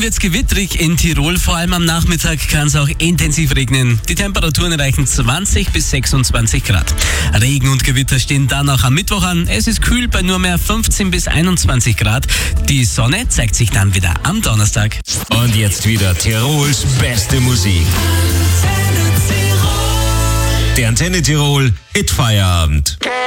wird's gewittrig in Tirol, vor allem am Nachmittag kann es auch intensiv regnen. Die Temperaturen erreichen 20 bis 26 Grad. Regen und Gewitter stehen dann auch am Mittwoch an. Es ist kühl bei nur mehr 15 bis 21 Grad. Die Sonne zeigt sich dann wieder am Donnerstag. Und jetzt wieder Tirols beste Musik. Der Antenne Tirol Hitfeierabend.